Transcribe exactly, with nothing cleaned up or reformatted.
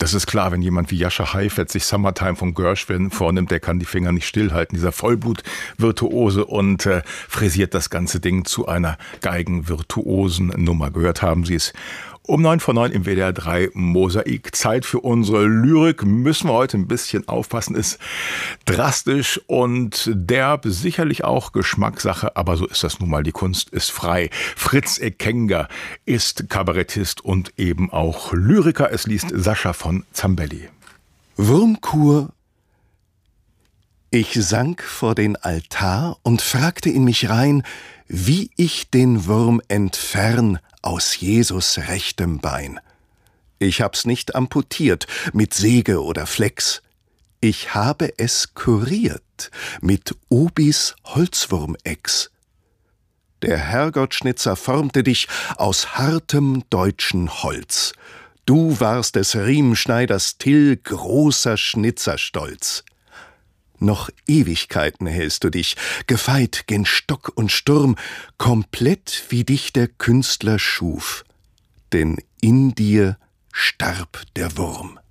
Das ist klar, wenn jemand wie Jascha Heifetz sich Summertime von Gershwin vornimmt, der kann die Finger nicht stillhalten. Dieser Vollblut-Virtuose und äh, frisiert das ganze Ding zu einer Geigenvirtuosen Nummer. Gehört haben Sie es. Um neun vor neun im W D R drei Mosaik. Zeit für unsere Lyrik. Müssen wir heute ein bisschen aufpassen. Ist drastisch und derb, sicherlich auch Geschmackssache, aber so ist das nun mal. Die Kunst ist frei. Fritz Ekenga ist Kabarettist und eben auch Lyriker. Es liest Sascha von Zambelli. Wurmkur. Ich sank vor den Altar und fragte in mich rein, wie ich den Wurm entfern aus Jesus rechtem Bein. Ich hab's nicht amputiert mit Säge oder Flex. Ich habe es kuriert mit Obis Holzwurmex. Der Herrgottschnitzer formte dich aus hartem deutschen Holz. Du warst des Riemenschneiders Till großer Schnitzerstolz. Noch Ewigkeiten hältst du dich, gefeit gen Stock und Sturm, komplett wie dich der Künstler schuf. Denn in dir starb der Wurm.